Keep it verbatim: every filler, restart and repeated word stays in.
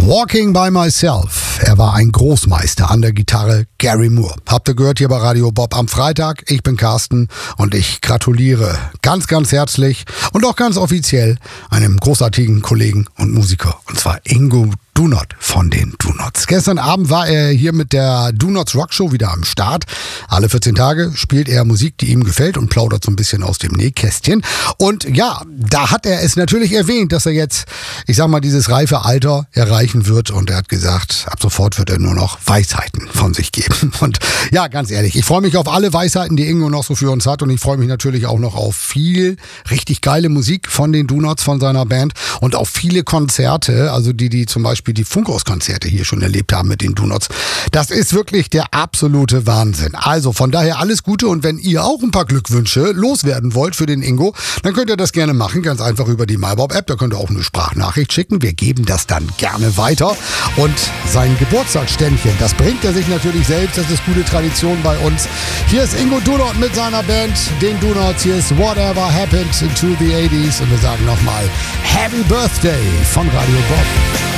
Walking by Myself. Er war ein Großmeister an der Gitarre, Gary Moore. Habt ihr gehört hier bei Radio Bob am Freitag? Ich bin Carsten und ich gratuliere ganz, ganz herzlich und auch ganz offiziell einem großartigen Kollegen und Musiker. Und zwar Ingo Do Not von den Do Nots. Gestern Abend war er hier mit der Do Nots Rock Show wieder am Start. Alle vierzehn Tage spielt er Musik, die ihm gefällt und plaudert so ein bisschen aus dem Nähkästchen. Und ja, da hat er es natürlich erwähnt, dass er jetzt, ich sag mal, dieses reife Alter erreichen wird. Und er hat gesagt, ab sofort wird er nur noch Weisheiten von sich geben. Und ja, ganz ehrlich, ich freue mich auf alle Weisheiten, die Ingo noch so für uns hat. Und ich freue mich natürlich auch noch auf viel richtig geile Musik von den Do Nots, von seiner Band. Und auf viele Konzerte, also die, die zum Beispiel die Funkhaus-Konzerte hier schon erlebt haben mit den Do Nots. Das ist wirklich der absolute Wahnsinn. Also von daher alles Gute, und wenn ihr auch ein paar Glückwünsche loswerden wollt für den Ingo, dann könnt ihr das gerne machen, ganz einfach über die MyBob-App. Da könnt ihr auch eine Sprachnachricht schicken. Wir geben das dann gerne weiter. Und sein Geburtstagsständchen, das bringt er sich natürlich selbst. Das ist gute Tradition bei uns. Hier ist Ingo Do Not mit seiner Band, den Do Nots. Hier ist Whatever Happened to the eighties. Und wir sagen nochmal Happy Birthday von Radio Bob.